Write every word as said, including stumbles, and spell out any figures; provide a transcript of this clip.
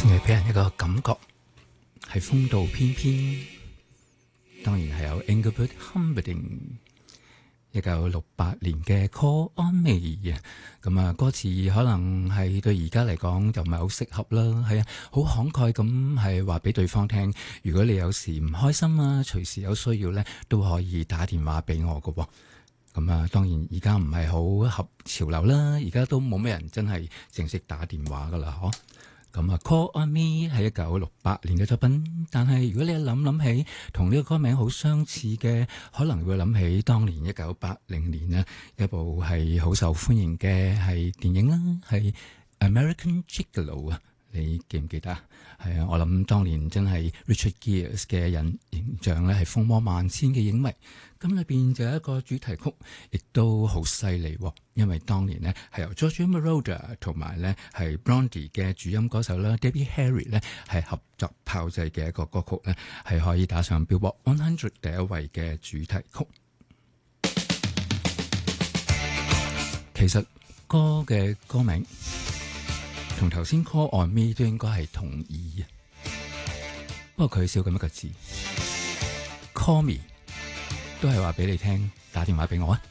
先係俾人一個感覺係風度翩翩，當然係有 Engelbert Humperdinck 一九六八年嘅 Call on Me 啊，咁啊歌詞可能係對而家嚟講就唔係好適合啦，係啊，好慷慨咁係話俾對方聽，如果你有時唔開心啊，隨時有需要咧，都可以打電話俾我㗎喎。咁啊，當然而家唔係好合潮流啦，而家都冇咩人真係正式打電話噶啦，嗬。咁啊 ，Call on Me 係一九六八年嘅作品，但係如果你一諗諗起同呢個歌名好相似嘅，可能會諗起當年一九八零年呢一部係好受歡迎嘅係電影啦，係 American Gigolo 啊。你記唔記得啊？係啊，我諗當年真係 Richard Gere 嘅人形象咧係風魔萬千嘅影迷。咁裏邊就有一個主題曲，亦都好犀利，因為當年呢係由 Giorgio Moroder 同埋咧係 Blondie 嘅主音歌手啦 Debbie Harry 咧係合作炮製嘅一個歌曲咧，係可以打上 Billboard one hundred 第一位嘅主題曲。其實歌嘅歌名同頭先 Call on Me 都應該係同義啊，不過佢少咁一個字 Call me 都係話俾你聽，打電話俾我啊。